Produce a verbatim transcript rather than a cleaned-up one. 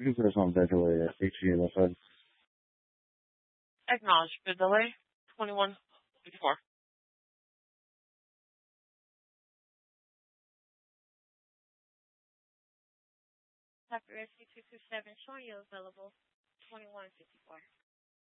Users on delay at H G M F N. Acknowledge the delay. twenty-one fifty-four. After S C two two seven showing you available twenty-one fifty-four.